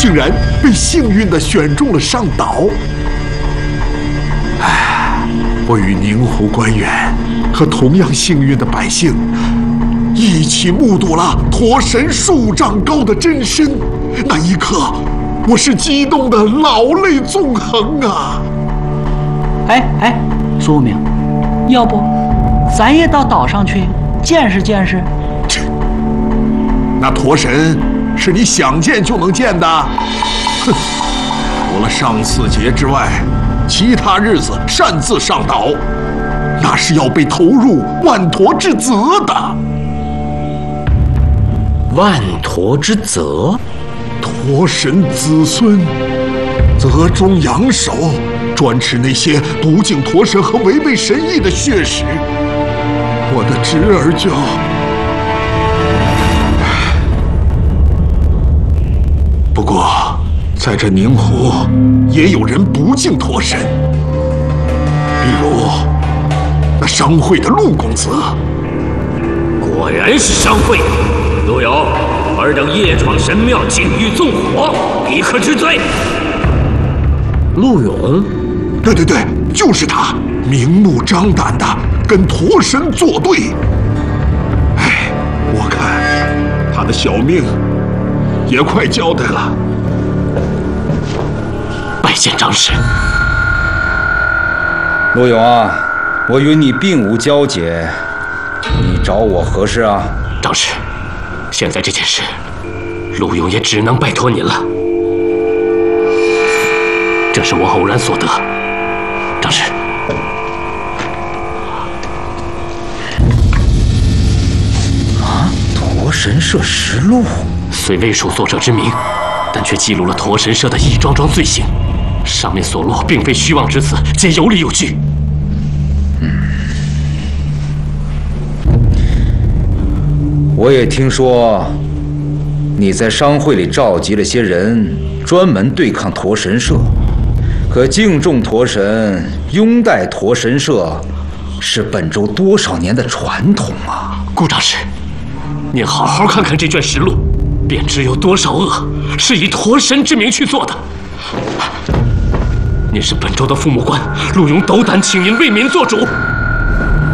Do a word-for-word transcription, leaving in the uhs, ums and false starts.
竟然被幸运地选中了上岛。唉，我与宁湖官员和同样幸运的百姓一起目睹了驼神数丈高的真身，那一刻，我是激动的老泪纵横啊！ 哎哎，苏明，要不咱也到岛上去见识见识？ 那驼神是你想见就能见的？哼，除了上巳节之外，其他日子擅自上岛，那是要被投入万驼之责的。 万驼之责？ 驼神子孙责中养首，专吃那些不敬驼神和违背神意的血食。我的侄儿就……不过，在这宁湖，也有人不敬驼神，比如那商会的陆公子。 果然是商会。陆勇，尔等夜闯神庙，境遇纵火，立刻治罪。陆勇？ 对对对，就是他，明目张胆的跟驼神作对。哎，我看他的小命也快交代了。 拜见长史。 陆勇啊，我与你并无交结，你找我何事啊？ 长史，现在这件事，陆勇也只能拜托您了。这是我偶然所得，长史。 啊，驼神社实录， 虽未属作者之名，但却记录了驼神社的一桩桩罪行。上面所录并非虚妄之词，皆有理有据。 嗯，我也听说你在商会里召集了些人，专门对抗驼神社。可敬重驼神、拥戴驼神社，是本州多少年的传统啊！ 顾长史，您好好看看这卷实录，便知有多少恶是以驼神之名去做的。您是本州的父母官，陆勇斗胆请您为民做主，